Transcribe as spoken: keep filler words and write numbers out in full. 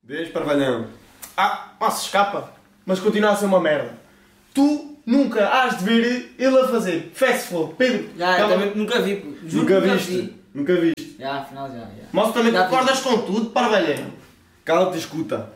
Vês, parvalhão? Ah, ah, se escapa. Mas continua a ser uma merda. Tu nunca has de ver ele a fazer. Fast flow. Pedro. Já, eu calma. também nunca vi. pô. Juro Nunca que viste? vi. Nunca viste? Já, afinal já. já. Mas tu também Já concordas com tudo, parvalhão. Cala-te e escuta.